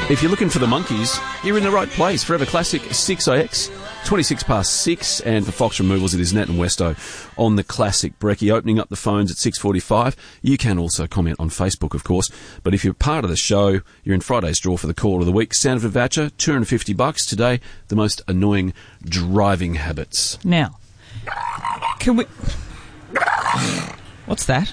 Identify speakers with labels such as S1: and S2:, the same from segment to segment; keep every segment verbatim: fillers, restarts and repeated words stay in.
S1: If you're looking for the Monkeys, you're in the right place. Forever Classic six A X, twenty-six past six, and for Fox Removals it is Nat and Westo on the Classic Brekkie, opening up the phones at six forty-five. You can also comment on Facebook, of course, but if you're part of the show, you're in Friday's draw for the Call of the Week. Sound of a voucher, two hundred fifty bucks. Today, the most annoying driving habits.
S2: Now, can we... What's that?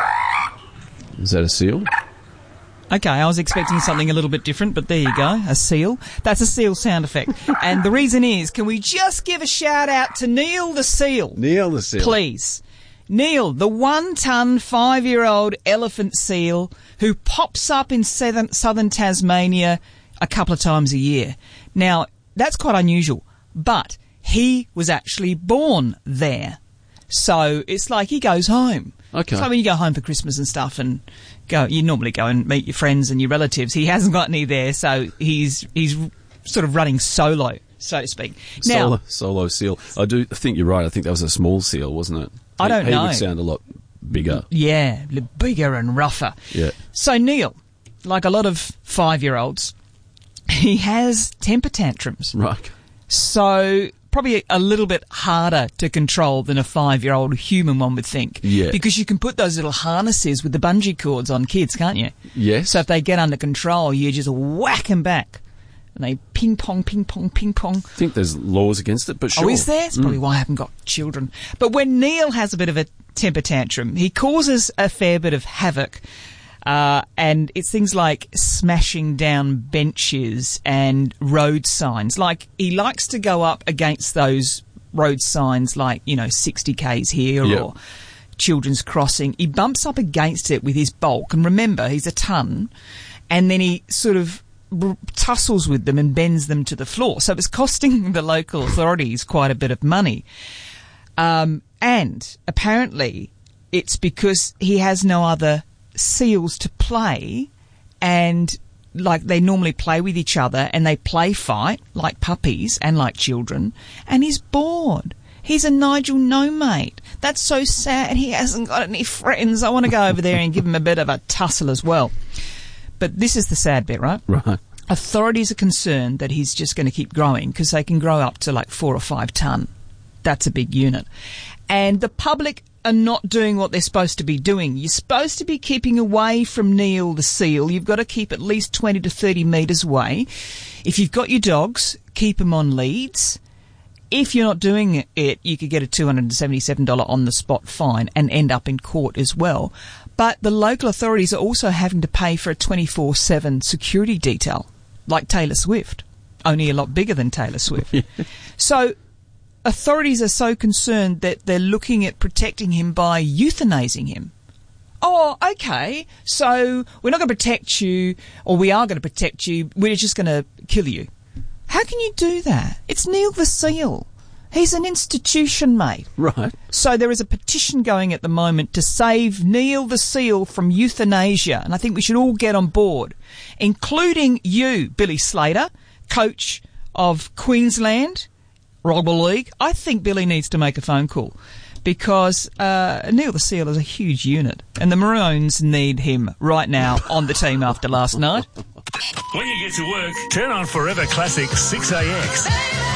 S1: Is that a seal?
S2: Okay, I was expecting something a little bit different, but there you go, a seal. That's a seal sound effect. And the reason is, can we just give a shout-out to Neil the Seal?
S1: Neil the Seal.
S2: Please. Neil, the one-ton, five-year-old elephant seal who pops up in southern, southern Tasmania a couple of times a year. Now, that's quite unusual, but he was actually born there. So it's like he goes home.
S1: Okay.
S2: It's like when you go home for Christmas and stuff and go, you normally go and meet your friends and your relatives. He hasn't got any there, so he's he's sort of running solo, so to speak. Now,
S1: Solo, solo seal. I do think you're right. I think that was a small seal, wasn't it?
S2: I don't
S1: he,
S2: know.
S1: He would sound a lot bigger.
S2: Yeah, bigger and rougher.
S1: Yeah.
S2: So Neil, like a lot of five-year-olds, he has temper tantrums.
S1: Right.
S2: So probably a little bit harder to control than a five-year-old human one would think.
S1: Yeah.
S2: Because you can put those little harnesses with the bungee cords on kids, can't you?
S1: Yes.
S2: So if they get under control, you just whack them back. And they ping-pong, ping-pong, ping-pong.
S1: I think there's laws against it, but sure.
S2: Oh, is there? That's probably mm. why I haven't got children. But when Neil has a bit of a temper tantrum, he causes a fair bit of havoc. Uh, and it's things like smashing down benches and road signs. Like, he likes to go up against those road signs like, you know, sixty kays here
S1: yep.
S2: or Children's Crossing. He bumps up against it with his bulk. And remember, he's a ton. And then he sort of tussles with them and bends them to the floor. So it's costing the local authorities quite a bit of money. Um, and apparently it's because he has no other seals to play, and like they normally play with each other and they play fight like puppies and like children, and he's bored. He's a Nigel no mate. That's so sad. He hasn't got any friends. I want to go over there and give him a bit of a tussle as well. But this is the sad bit, right?
S1: Right.
S2: Authorities are concerned that he's just going to keep growing because they can grow up to like four or five ton. That's a big unit. And the public are not doing what they're supposed to be doing. You're supposed to be keeping away from Neil the Seal. You've got to keep at least twenty to thirty metres away. If you've got your dogs, keep them on leads. If you're not doing it, you could get a two hundred seventy-seven dollars on-the-spot fine and end up in court as well. But the local authorities are also having to pay for a twenty-four seven security detail, like Taylor Swift, only a lot bigger than Taylor Swift. So authorities are so concerned that they're looking at protecting him by euthanizing him. Oh, okay, so we're not going to protect you, or we are going to protect you, we're just going to kill you. How can you do that? It's Neil the Seal. He's an institution, mate.
S1: Right.
S2: So there is a petition going at the moment to save Neil the Seal from euthanasia, and I think we should all get on board, including you, Billy Slater, coach of Queensland Rugby League. I think Billy needs to make a phone call because uh, Neil the Seal is a huge unit, and the Maroons need him right now on the team after last night.
S3: When you get to work, turn on Forever Classic six A X.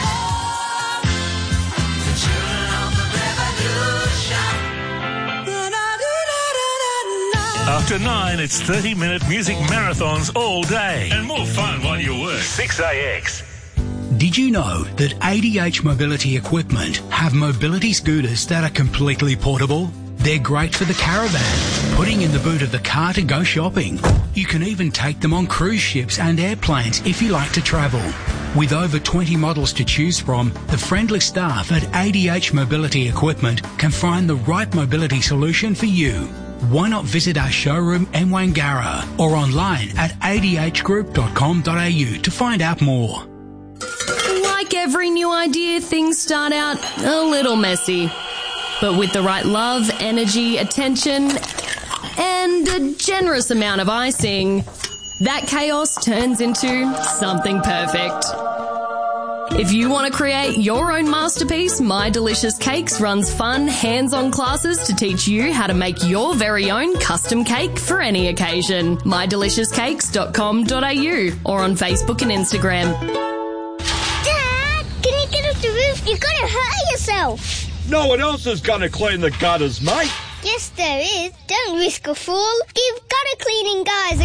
S3: After nine, it's thirty-minute music marathons all day. And more fun while you work. six A X.
S4: Did you know that A D H Mobility Equipment have mobility scooters that are completely portable? They're great for the caravan, putting in the boot of the car to go shopping. You can even take them on cruise ships and airplanes if you like to travel. With over twenty models to choose from, the friendly staff at A D H Mobility Equipment can find the right mobility solution for you. Why not visit our showroom in Wangara or online at a d h group dot com dot a u to find out more.
S5: Like every new idea, things start out a little messy. But with the right love, energy, attention, and a generous amount of icing, that chaos turns into something perfect. If you want to create your own masterpiece, My Delicious Cakes runs fun, hands-on classes to teach you how to make your very own custom cake for any occasion. my delicious cakes dot com dot a u or on Facebook and Instagram.
S6: Dad, can you get off the roof? You're going to hurt yourself.
S7: No one else is going to clean the gutters, mate.
S6: Yes, there is. Don't risk a fall. Give gutter cleaning guys a